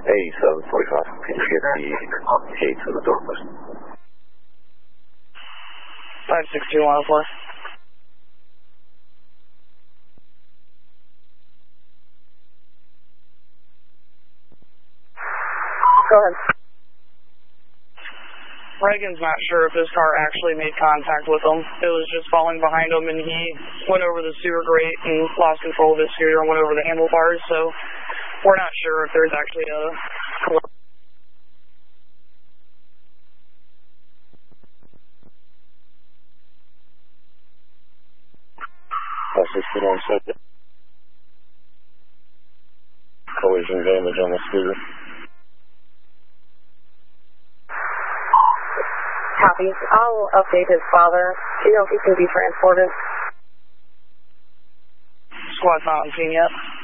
A745. Can you get the key to the door, please? 562-104. Go ahead. Reagan's not sure if his car actually made contact with him. It was just falling behind him, and he went over the sewer grate and lost control of his scooter and went over the handlebars, so we're not sure if there's actually a... Collision damage on the scooter. Copy. I'll update his father. Do you know if he can be transported? Squad's not on scene yet.